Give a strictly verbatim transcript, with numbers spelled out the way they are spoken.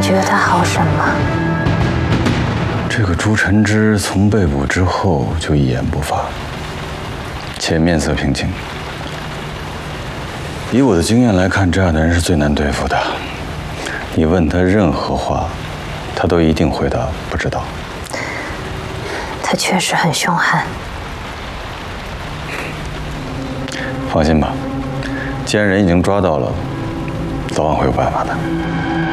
觉得他好什么？ 这个朱晨之从被捕之后就一言不发，且面色平静。以我的经验来看，这样的人是最难对付的。你问他任何话，他都一定回答不知道。 他确实很凶悍。 放心吧，既然人已经抓到了，早晚会有办法的。